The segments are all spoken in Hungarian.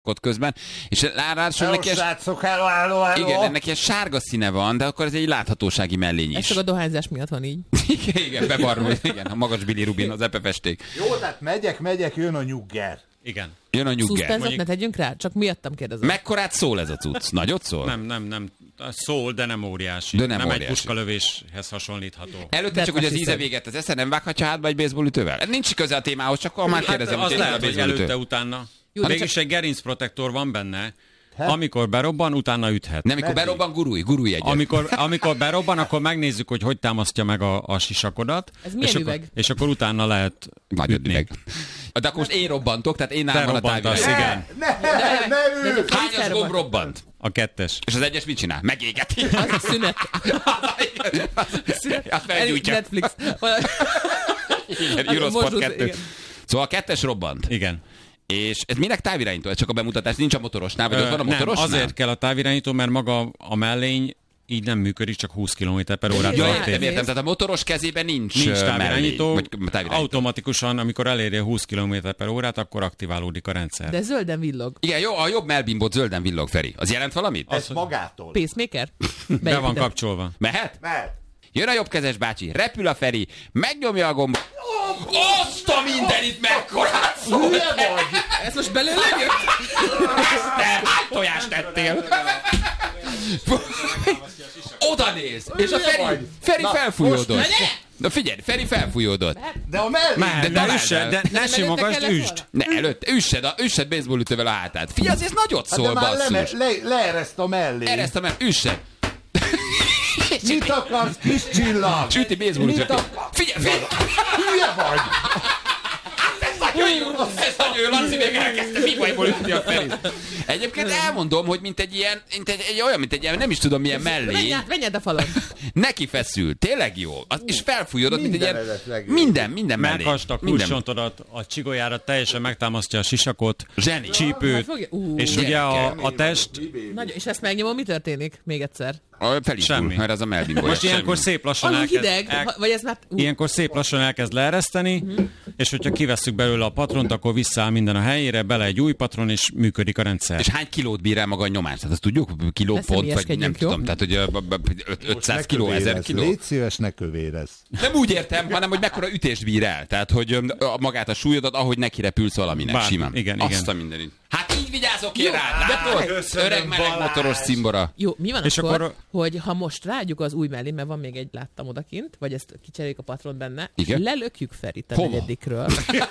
ott közben, és ráadásul neki igen, ennek ilyen sárga színe van, de akkor ez egy láthatósági mellény is. Ez csak a dohányzás miatt van így. igen, bebarul, igen, a magas bilirubin, az epefesték. Jó, tehát megyek, jön a nyugger. Igen. Jön a nyugger. Szuszpenzet ne tegyünk rá? Csak miattam kérdezem. Mekkorát szól ez a cucc? Nagyot szól? Nem. Szól, de nem óriási. De nem egy puskalövéshez hasonlítható. Előtte csak, hogy az íze véget az esze nem vághatja hátba egy baseballütővel? Nincs köze a témához, csak akkor már kérdezem, az lehet, hogy előtte, utána. Mégis csak... egy gerincprotektor van benne. Amikor berobban, utána üthet. Nem, amikor berobban, gurulj egyet. Amikor berobban, akkor megnézzük, hogy támasztja meg a sisakodat. Ez milyen üveg? És akkor utána lehet nagyon ütni. üveg. De akkor most én robbantok, tehát én nálam van a távirányító. Igen. Ne ő! Hányas gomb robbant? A 2. És az 1-es mit csinál? Megégeti. Az szünet. Azt felgyújtja. Netflix. Igen, Eurosport 2. Szóval a 2-es robbant. Igen. És ez minek távirányító? Ez csak a bemutatás, nincs a motorosnál, vagy ott van a motorosnál? Nem, azért kell a távirányító, mert maga a mellény így nem működik, csak 20 km/h. Ja, értem, tehát a motoros kezében nincs távirányító. Automatikusan, amikor eléri a 20 km/h, akkor aktiválódik a rendszer. De zölden villog. Igen, jó, a jobb melbimbot zölden villog, Feri. Az jelent valamit? Ez magától. Pacemaker? Be van kapcsolva. Mehet? Mehet. Jön a jobbkezes bácsi, repül a Feri, megnyomja a gombot. Azt a mindenit megkorát szól! Hülye vagy! Ez most belőle jött? Hány tojást tettél? Oda néz, és a Feri felfújódott. Na figyelj, Feri felfújódott. De a mellé! De ne simogasd, üsd! Ne, előtte, üssed baseballütővel a hátát. Figyelj, ez nagyot szól, basszus. Leereszt a mellé. Ereszt a mellé, üssed. Mit akarsz, kis csillag? Csüti baseballütővel. Figyelj! Hülye vagy! Ez nagyon jó, Laci még elkezdte mibajból ütni a Ferit. Egyébként elmondom, hogy mint egy ilyen, nem is tudom milyen mellé. Menj át a falon. Neki feszül, tényleg jó. És felfújódott, mint egy ilyen... Minden mellé. Meghast a kulcsontodat, a csigolyára teljesen megtámasztja a sisakot, zseni. Csípőt, és ugye a test... Nagyon, és ezt megnyomom, mi történik? Még egyszer. Felindul, mert az a melbimbója. Most ilyenkor szép lassan ilyenkor szép lassan elkezd leereszteni, és hogyha kivesszük belőle a patront, akkor visszaáll minden a helyére, bele egy új patron, és működik a rendszer. És hány kilót bír el maga a nyomás? Tehát azt tudjuk? Kilópont, vagy nem tudom. Tehát, hogy 500 kiló, 1000 kiló. Légy szíves, ne kövérezz. Nem úgy értem, hanem, hogy mekkora ütést bír el. Tehát, hogy magát a súlyodat, ahogy neki repülsz valaminek, simán. Igen. Azt a mindenit. Hát így vigyázok én rád, látod? Öreg meleg motoros cimbora. Jó, mi van és akkor, hogy ha most ráadjuk az új mellé, mert van még egy, láttam odakint, vagy ezt kicseréljük a patron benne, igen? lelökjük Ferit a negyedikről.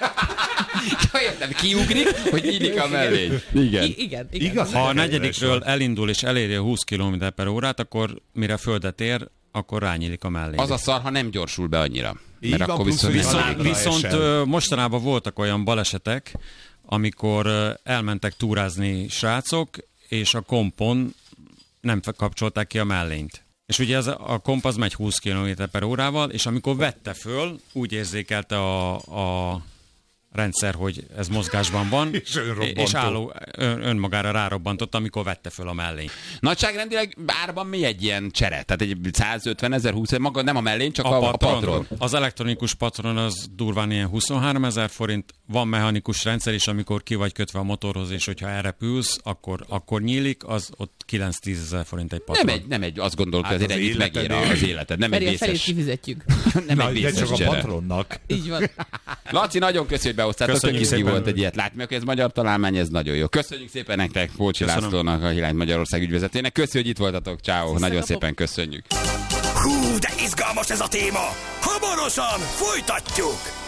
Ja, értem, kiugrik, hogy nyílik a mellény. Igen. Igaz, ha a negyedikről elindul és eléri a 20 km/h, akkor mire földet ér, akkor rányílik a mellény. Az a szar, ha nem gyorsul be annyira. Mert akkor viszont mostanában voltak olyan balesetek, amikor elmentek túrázni srácok, és a kompon nem kapcsolták ki a mellényt. És ugye a komp az megy 20 km/h, és amikor vette föl, úgy érzékelte a rendszer, hogy ez mozgásban van, és önmagára rárobbantott, amikor vette föl a mellényt. Nagyságrendileg árban mi egy ilyen csere? Tehát egy 150 000, 20 000, maga nem a mellény, csak a patron. Az elektronikus patron az durván ilyen 23 000 forint, van mechanikus rendszer is, amikor ki vagy kötve a motorhoz, és hogyha elrepülsz, akkor nyílik, az ott 9-10 000 forint egy patron. Nem egy azt gondolok, hogy azért ennyit megér az életed. Nem egy vészes. Kifizetjük. Nem egy vészes csak csere. a patronnak. Így van. Laci, nagyon köszönjük, hogy behoztátok. Tök izgi volt egy ilyet látni, hogy ez magyar találmány, ez nagyon jó. Köszönjük szépen nektek, Pócsi Lászlónak, a Hilány Magyarország ügyvezetőjének. Köszönjük, hogy itt voltatok. Ciao. Nagyon szépen köszönjük. Hú, de izgalmas ez a téma! Hamarosan folytatjuk!